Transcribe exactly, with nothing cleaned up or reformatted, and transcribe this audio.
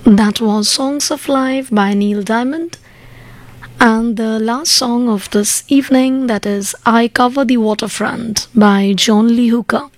That was Songs of Life by Neil Diamond. And the last song of this evening, that is I Cover the Waterfront by John Lee Hooker.